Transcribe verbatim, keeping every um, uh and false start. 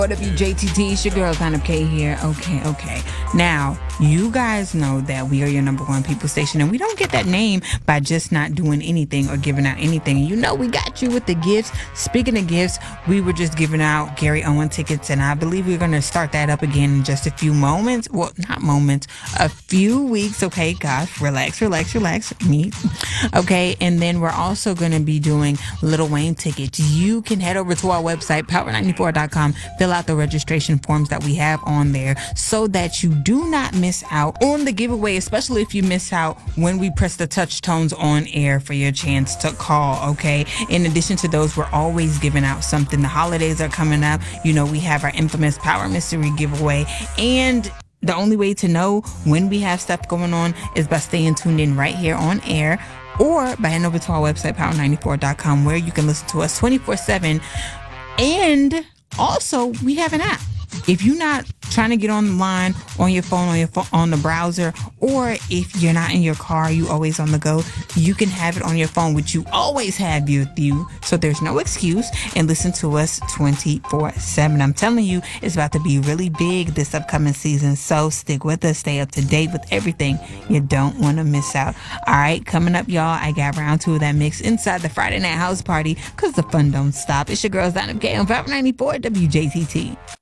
W J T T, it's your girl, Kind of K here. Okay, okay. Now, you guys know that we are your number one people station, and we don't get that name by just not doing anything or giving out anything. You know, we got you with the gifts. Speaking of gifts, we were just giving out Gary Owen tickets, and I believe we're going to start that up again in just a few moments. Well, not moments, a few weeks. Okay, gosh, relax, relax, relax. Me. Okay, and then we're also going to be doing Lil Wayne tickets. You can head over to our website, power ninety-four dot com, fill out the registration forms that we have on there so that you do not miss out on the giveaway, especially if you miss out when we press the touch tones on air for your chance to call. Okay, in addition to those, we're always giving out something. The holidays are coming up. You know, we have our infamous Power Mystery giveaway, and the only way to know when we have stuff going on is by staying tuned in right here on air, or by heading over to our website, power ninety-four dot com, where you can listen to us twenty-four seven. And also, we have an app. If you're not trying to get online on your phone, on your phone, on the browser, or if you're not in your car, you always on the go, you can have it on your phone, which you always have with you. So there's no excuse, and listen to us twenty-four seven. I'm telling you, it's about to be really big this upcoming season. So stick with us, stay up to date with everything. You don't want to miss out. All right, coming up, y'all, I got round two of that mix inside the Friday Night House Party, because the fun don't stop. It's your girls, Donna K on five ninety-four W J T T.